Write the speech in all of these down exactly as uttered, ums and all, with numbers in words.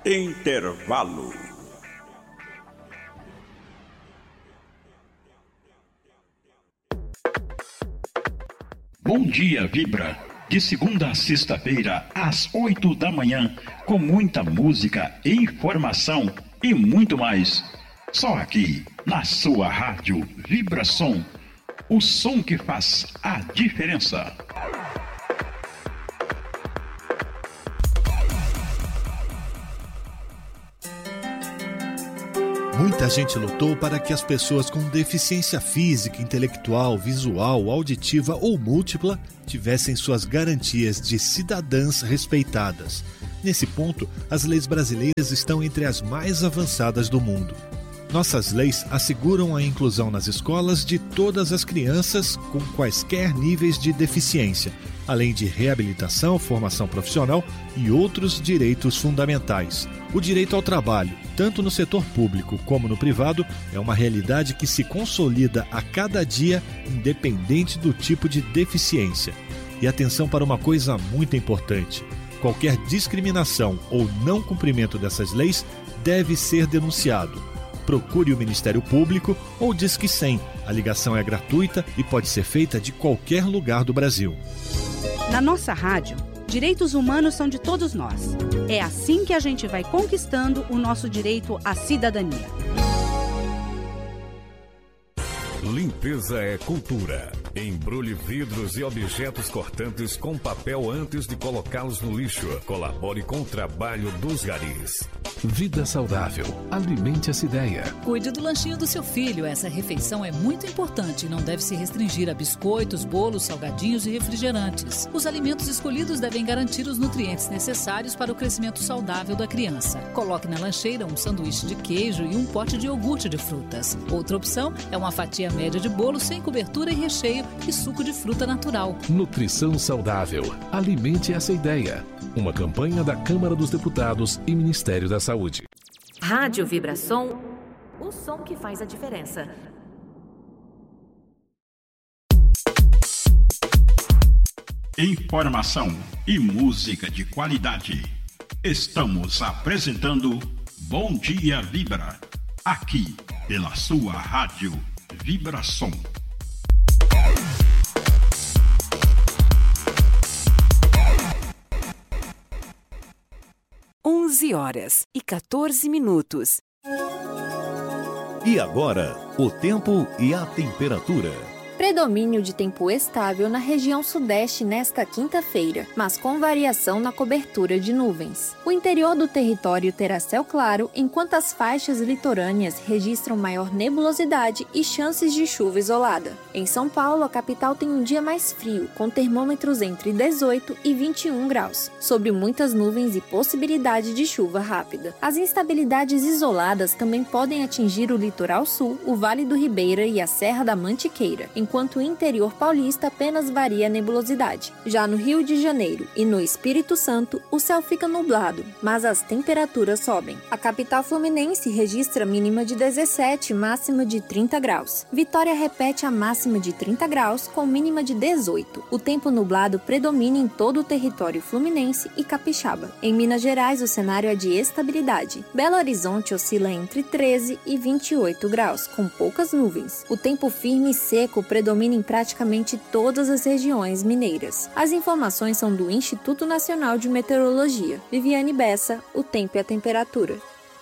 Intervalo. Bom dia, Vibra. De segunda a sexta-feira, às oito da manhã, com muita música, informação e muito mais. Só aqui, na sua rádio Vibração. O som que faz a diferença. Muita gente lutou para que as pessoas com deficiência física, intelectual, visual, auditiva ou múltipla tivessem suas garantias de cidadãs respeitadas. Nesse ponto, as leis brasileiras estão entre as mais avançadas do mundo. Nossas leis asseguram a inclusão nas escolas de todas as crianças com quaisquer níveis de deficiência, além de reabilitação, formação profissional e outros direitos fundamentais. O direito ao trabalho, tanto no setor público como no privado, é uma realidade que se consolida a cada dia, independente do tipo de deficiência. E atenção para uma coisa muito importante: qualquer discriminação ou não cumprimento dessas leis deve ser denunciado. Procure o Ministério Público ou Disque cem. A ligação é gratuita e pode ser feita de qualquer lugar do Brasil. Na nossa rádio, direitos humanos são de todos nós. É assim que a gente vai conquistando o nosso direito à cidadania. Limpeza é cultura. Embrulhe vidros e objetos cortantes com papel antes de colocá-los no lixo. Colabore com o trabalho dos garis. Vida saudável. Alimente essa ideia. Cuide do lanchinho do seu filho. Essa refeição é muito importante e não deve se restringir a biscoitos, bolos, salgadinhos e refrigerantes. Os alimentos escolhidos devem garantir os nutrientes necessários para o crescimento saudável da criança. Coloque na lancheira um sanduíche de queijo e um pote de iogurte de frutas. Outra opção é uma fatia média de bolo sem cobertura e recheio e suco de fruta natural. Nutrição saudável. Alimente essa ideia. Uma campanha da Câmara dos Deputados e Ministério da Saúde. Rádio Vibração, o som que faz a diferença. Informação e música de qualidade. Estamos apresentando Bom Dia Vibra, aqui pela sua rádio Vibração. onze horas e quatorze minutos. E agora, o tempo e a temperatura. Predomínio de tempo estável na região sudeste nesta quinta-feira, mas com variação na cobertura de nuvens. O interior do território terá céu claro, enquanto as faixas litorâneas registram maior nebulosidade e chances de chuva isolada. Em São Paulo, a capital tem um dia mais frio, com termômetros entre dezoito e vinte e um graus, sob muitas nuvens e possibilidade de chuva rápida. As instabilidades isoladas também podem atingir o litoral sul, o Vale do Ribeira e a Serra da Mantiqueira, enquanto o interior paulista apenas varia a nebulosidade. Já no Rio de Janeiro e no Espírito Santo, o céu fica nublado, mas as temperaturas sobem. A capital fluminense registra mínima de dezessete, máxima de trinta graus. Vitória repete a máxima de trinta graus com mínima de dezoito. O tempo nublado predomina em todo o território fluminense e capixaba. Em Minas Gerais, o cenário é de estabilidade. Belo Horizonte oscila entre treze e vinte e oito graus, com poucas nuvens. O tempo firme e seco predomina em praticamente todas as regiões mineiras. As informações são do Instituto Nacional de Meteorologia. Viviane Bessa, o tempo e a temperatura.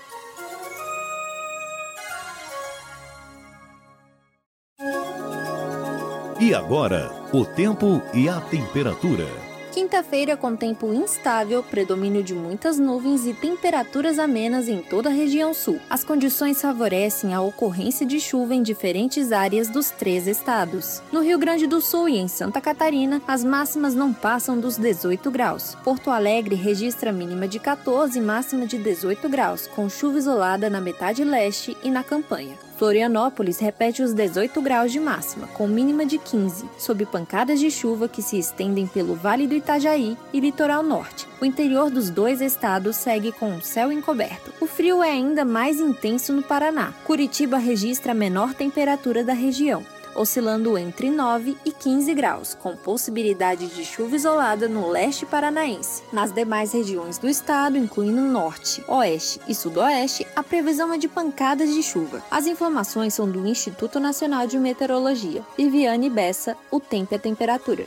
E agora, o tempo e a temperatura. Quinta-feira com tempo instável, predomínio de muitas nuvens e temperaturas amenas em toda a região sul. As condições favorecem a ocorrência de chuva em diferentes áreas dos três estados. No Rio Grande do Sul e em Santa Catarina, as máximas não passam dos dezoito graus. Porto Alegre registra mínima de quatorze e máxima de dezoito graus, com chuva isolada na metade leste e na campanha. Florianópolis repete os dezoito graus de máxima, com mínima de quinze, sob pancadas de chuva que se estendem pelo Vale do Itajaí e Litoral Norte. O interior dos dois estados segue com o céu encoberto. O frio é ainda mais intenso no Paraná. Curitiba registra a menor temperatura da região. oscilando entre nove e quinze graus, com possibilidade de chuva isolada no leste paranaense. Nas demais regiões do estado, incluindo norte, oeste e sudoeste, a previsão é de pancadas de chuva. As informações são do Instituto Nacional de Meteorologia. Viviane Bessa, o tempo e a temperatura.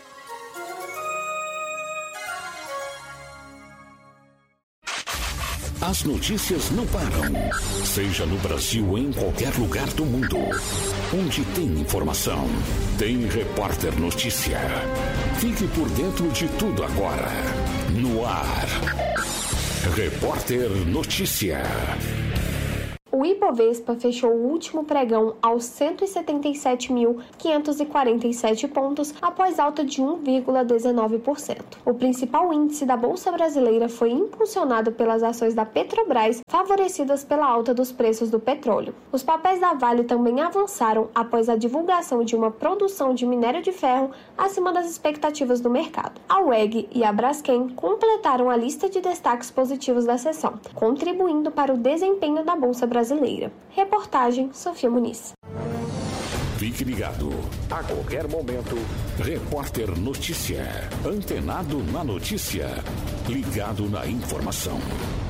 As notícias não param. Seja no Brasil ou em qualquer lugar do mundo. Onde tem informação, tem Repórter Notícia. Fique por dentro de tudo agora. No ar. Repórter Notícia. O Ibovespa fechou o último pregão aos cento e setenta e sete mil, quinhentos e quarenta e sete pontos, após alta de um vírgula dezenove por cento. O principal índice da Bolsa Brasileira foi impulsionado pelas ações da Petrobras, favorecidas pela alta dos preços do petróleo. Os papéis da Vale também avançaram após a divulgação de uma produção de minério de ferro acima das expectativas do mercado. A U E G e a Braskem completaram a lista de destaques positivos da sessão, contribuindo para o desempenho da Bolsa Brasileira. Brasileira. Reportagem Sofia Muniz. Fique ligado. A qualquer momento, Repórter Notícia. Antenado na notícia. Ligado na informação.